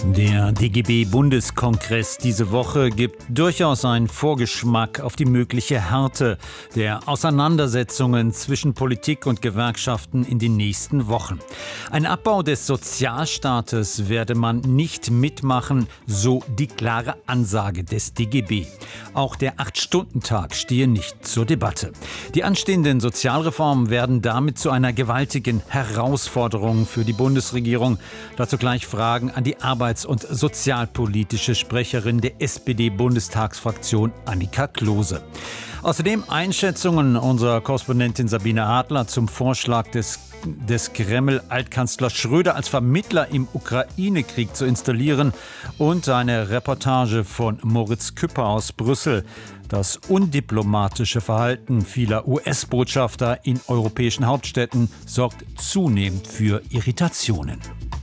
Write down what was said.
Der DGB-Bundeskongress diese Woche gibt durchaus einen Vorgeschmack auf die mögliche Härte der Auseinandersetzungen zwischen Politik und Gewerkschaften in den nächsten Wochen. Ein Abbau des Sozialstaates werde man nicht mitmachen, so die klare Ansage des DGB. Auch der 8-Stunden-Tag stehe nicht zur Debatte. Die anstehenden Sozialreformen werden damit zu einer gewaltigen Herausforderung für die Bundesregierung. Dazu gleich Fragen an die Arbeits- und sozialpolitische Sprecherin der SPD-Bundestagsfraktion Annika Klose. Außerdem Einschätzungen unserer Korrespondentin Sabine Adler zum Vorschlag des Kreml-Altkanzler Schröder als Vermittler im Ukraine-Krieg zu installieren und eine Reportage von Moritz Küpper aus Brüssel. Das undiplomatische Verhalten vieler US-Botschafter in europäischen Hauptstädten sorgt zunehmend für Irritationen.